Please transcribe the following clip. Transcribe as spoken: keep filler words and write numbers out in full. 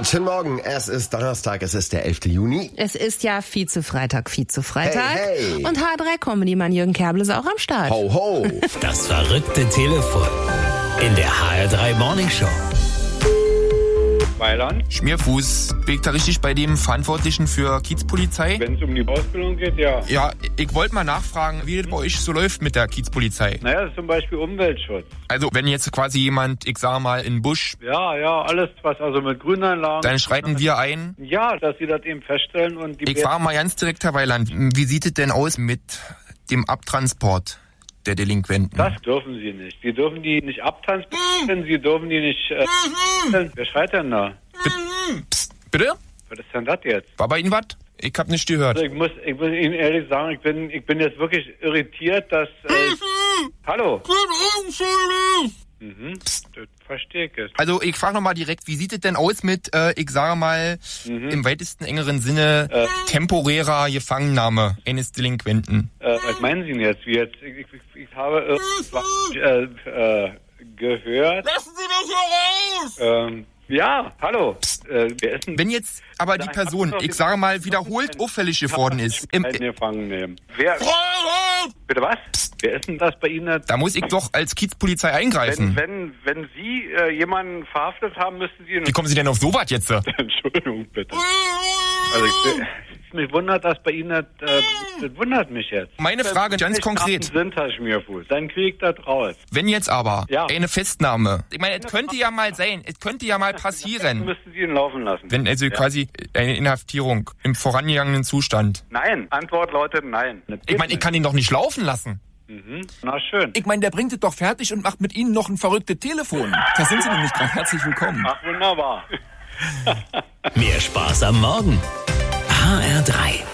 Guten Morgen, es ist Donnerstag, es ist der elfte Juni. Es ist ja Vize-Freitag, Vize-Freitag. Hey, hey. Und H drei Comedy-Mann Jürgen Kerbel ist auch am Start. Ho, ho. Das verrückte Telefon in der H R drei Morning Show. Mailand. Schmierfuß, bin ich da richtig bei dem Verantwortlichen für Kiezpolizei? Wenn es um die Ausbildung geht, ja. Ja, ich wollte mal nachfragen, wie das bei euch so läuft mit der Kiezpolizei. Naja, das ist zum Beispiel Umweltschutz. Also, wenn jetzt quasi jemand, ich sag mal, in den Busch, Ja, ja, alles, was also mit Grünanlagen... dann schreiten wir ein. Ja, dass sie das eben feststellen und die... Ich frage mal ganz direkt, Herr Weiland, wie sieht es denn aus mit dem Abtransport der Delinquenten? Das dürfen sie nicht. Sie dürfen die nicht abtransportieren, sie dürfen die nicht... Äh, wer schreit denn da? Psst, bitte? Was ist denn das jetzt? War bei Ihnen was? Ich hab nicht gehört. Also ich muss, ich muss Ihnen ehrlich sagen, ich bin, ich bin jetzt wirklich irritiert, dass... Äh, hallo? Mhm, das verstehe ich jetzt. Also ich frage nochmal direkt, wie sieht es denn aus mit, äh, ich sage mal, Mhm. im weitesten engeren Sinne Äh. temporärer Gefangennahme eines Delinquenten? Äh, was meinen Sie denn jetzt? Wie jetzt? Ich, ich, ich habe äh, äh, äh, gehört... Lassen Sie mich hier raus! Ähm, ja, hallo. Äh, wer ist denn... Wenn jetzt aber die Person, ich sage mal, wiederholt auffällig geworden ist, im, Einen gefangen nehmen. Wer... Bitte was? Wer ist denn das bei Ihnen? da muss ich doch als Kiezpolizei eingreifen. Wenn, wenn, wenn Sie äh, jemanden verhaftet haben, müssten Sie... Wie kommen Sie denn auf sowas jetzt? Entschuldigung, bitte. Also ich, mich wundert das bei Ihnen, äh, das wundert mich jetzt. Meine Frage ganz konkret. Sind Herr Schmierfuß, dann krieg ich das raus. Wenn jetzt aber Ja. eine Festnahme, ich meine, es könnte ja mal sein, es könnte ja mal Dann passieren, müssten Sie ihn laufen lassen. wenn also Ja. quasi eine Inhaftierung im vorangegangenen Zustand. Nein, Antwort lautet nein. Ich meine, ich kann ihn doch nicht laufen lassen. Mhm. Na schön. Ich meine, der bringt es doch fertig und macht mit Ihnen noch ein verrücktes Telefon. Da sind Sie nämlich gerade. Herzlich willkommen. Ach, wunderbar. Mehr Spaß am Morgen. H R drei.